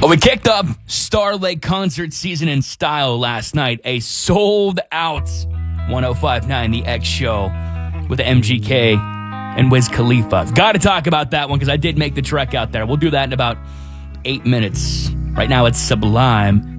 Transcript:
Well, we kicked up Star Lake concert season in style last night. A sold-out 105.9 The X Show with MGK and Wiz Khalifa. Got to talk about that one because I did make the trek out there. We'll do that in about 8 minutes. Right now, it's Sublime